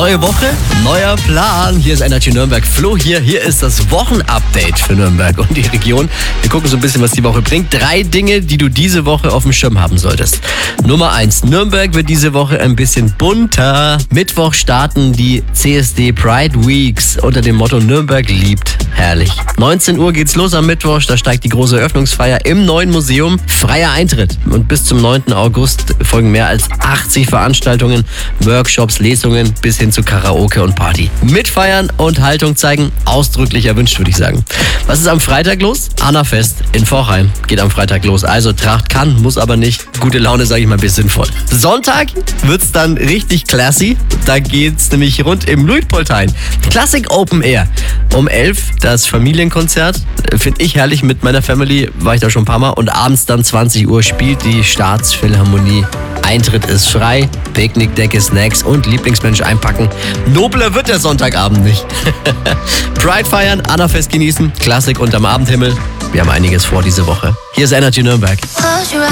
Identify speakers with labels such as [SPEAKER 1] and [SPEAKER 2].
[SPEAKER 1] Neue Woche, neuer Plan. Hier ist Energy Nürnberg. Flo hier ist das Wochenupdate für Nürnberg und die Region. Wir gucken so ein bisschen, was die Woche bringt. 3 Dinge, die du diese Woche auf dem Schirm haben solltest. Nummer 1. Nürnberg wird diese Woche ein bisschen bunter. Mittwoch starten die CSD Pride Weeks unter dem Motto Nürnberg liebt. Herrlich. 19 Uhr geht's los am Mittwoch. Da steigt die große Eröffnungsfeier im neuen Museum. Freier Eintritt. Und bis zum 9. August folgen mehr als 80 Veranstaltungen, Workshops, Lesungen bis hin zu Karaoke und Party. Mitfeiern und Haltung zeigen, ausdrücklich erwünscht, würde ich sagen. Was ist am Freitag los? Annafest in Vorheim geht am Freitag los. Also Tracht kann, muss aber nicht. Gute Laune, sage ich mal, bis sinnvoll. Sonntag wird's dann richtig classy. Da geht's nämlich rund im Luitpoldhain. Classic Open Air. Um 11 das Familienkonzert. Finde ich herrlich, mit meiner Family war ich da schon ein paar Mal. Und abends dann 20 Uhr spielt die Staatsphilharmonie. Eintritt ist frei, Picknickdecke, Snacks und Lieblingsmensch einpacken. Nobler wird der Sonntagabend nicht. Pride feiern, Annafest genießen, Klassik unterm Abendhimmel. Wir haben einiges vor diese Woche. Hier ist Energy Nürnberg.